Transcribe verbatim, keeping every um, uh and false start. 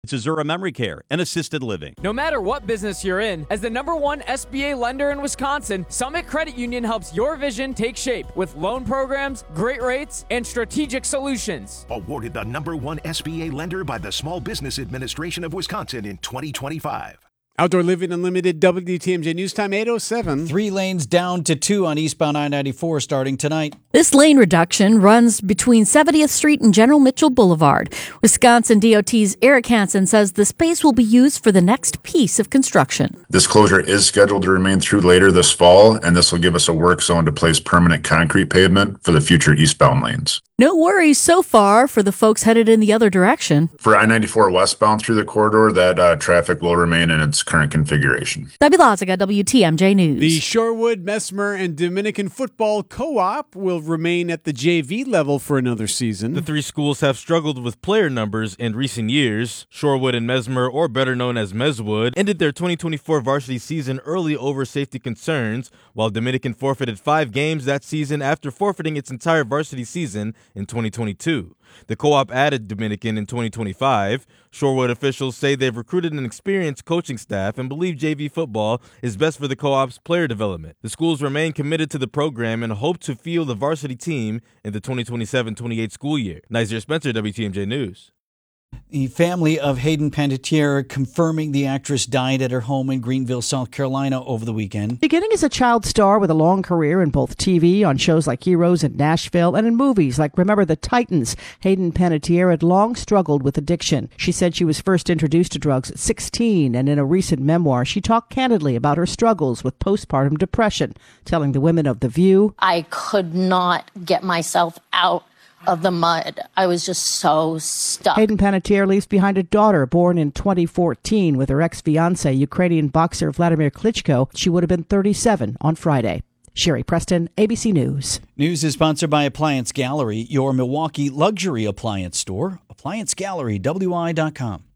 It's Azura Memory Care and Assisted Living. No matter what business you're in, as the number one S B A lender in Wisconsin, Summit Credit Union helps your vision take shape with loan programs, great rates, and strategic solutions. Awarded the number one S B A lender by the Small Business Administration of Wisconsin in twenty twenty-five. Outdoor Living Unlimited, W T M J News Time, eight oh seven. Three lanes down to two on eastbound I ninety-four starting tonight. This lane reduction runs between seventieth Street and General Mitchell Boulevard. Wisconsin D O T's Eric Hansen says the space will be used for the next piece of construction. This closure is scheduled to remain through later this fall, and this will give us a work zone to place permanent concrete pavement for the future eastbound lanes. No worries so far for the folks headed in the other direction. For I ninety-four westbound through the corridor, that uh, traffic will remain in its current configuration. Debbie Loziga, W T M J News. The Shorewood, Mesmer, and Dominican Football Co-op will remain at the J V level for another season. The three schools have struggled with player numbers in recent years. Shorewood and Mesmer, or better known as Meswood, ended their twenty twenty-four varsity season early over safety concerns, while Dominican forfeited five games that season after forfeiting its entire varsity season in twenty twenty-two. The co-op added Dominican in twenty twenty-five. Shorewood officials say they've recruited an experienced coaching staff and believe J V football is best for the co-op's player development. The schools remain committed to the program and hope to field the varsity team in the twenty twenty-seven twenty-eight school year. Nazir Spencer, W T M J News. The family of Hayden Panettiere confirming the actress died at her home in Greenville, South Carolina over the weekend. Beginning as a child star with a long career in both T V, on shows like Heroes in Nashville, and in movies like Remember the Titans, Hayden Panettiere had long struggled with addiction. She said she was first introduced to drugs at sixteen, and in a recent memoir, she talked candidly about her struggles with postpartum depression, telling the women of The View, I could not get myself out of the mud. I was just so stuck. Hayden Panettiere leaves behind a daughter born in twenty fourteen with her ex-fiancé, Ukrainian boxer Vladimir Klitschko. She would have been thirty-seven on Friday. Sherry Preston, A B C News. News is sponsored by Appliance Gallery, your Milwaukee luxury appliance store. Appliance Gallery, W I dot com.